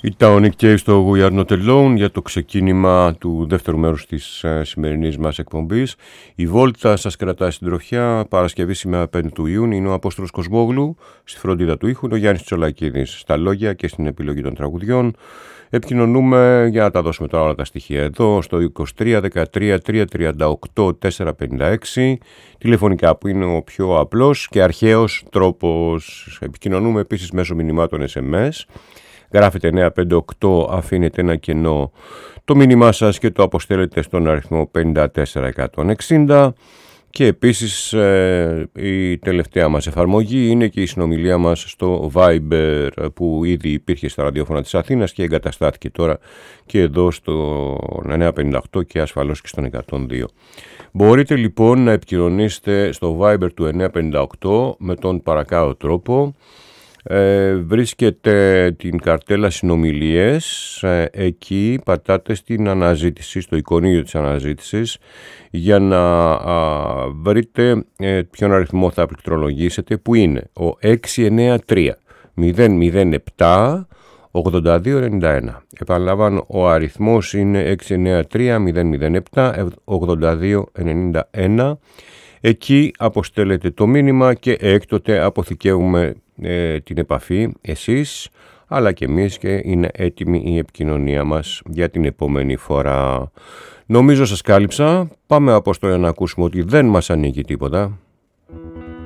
Ήταν ο Nick Cave στο We Are Not Alone για το ξεκίνημα του δεύτερου μέρους της σημερινής μας εκπομπής. Η Βόλτα σας κρατάει στην τροχιά. Παρασκευή σήμερα 5 του Ιούνιου είναι ο Απόστολος Κοσμόγλου. Στη φροντίδα του ήχου είναι ο Γιάννης Τσολακίδης στα λόγια και στην επιλογή των τραγουδιών. Επικοινωνούμε για να τα δώσουμε τώρα όλα τα στοιχεία εδώ στο 23 13 338 456, τηλεφωνικά που είναι ο πιο απλός και αρχαίος τρόπος. Επικοινωνούμε επίσης μέσω μηνυμάτων SMS. Γράφετε 958, αφήνετε ένα κενό το μήνυμά σας και το αποστέλλετε στον αριθμό 54160. Και επίσης η τελευταία μας εφαρμογή είναι και η συνομιλία μας στο Viber που ήδη υπήρχε στα ραδιόφωνα της Αθήνας και εγκαταστάθηκε τώρα και εδώ στο 958 και ασφαλώς και στον 102. Μπορείτε λοιπόν να επικοινωνήσετε στο Viber του 958 με τον παρακάτω τρόπο. Βρίσκετε την καρτέλα συνομιλίες, εκεί πατάτε στην αναζήτηση, στο εικονίδιο της αναζήτησης για να βρείτε ποιον αριθμό θα πληκτρολογήσετε, που είναι ο 693 007 8291. Επαναλαμβάνω, ο αριθμός είναι 693 007 8291. Εκεί αποστέλλετε το μήνυμα και έκτοτε αποθηκεύουμε την επαφή, εσείς αλλά και εμείς, και είναι έτοιμη η επικοινωνία μας για την επόμενη φορά. Νομίζω σας κάλυψα. Πάμε, Απόστολε, να ακούσουμε ότι δεν μας ανοίγει τίποτα.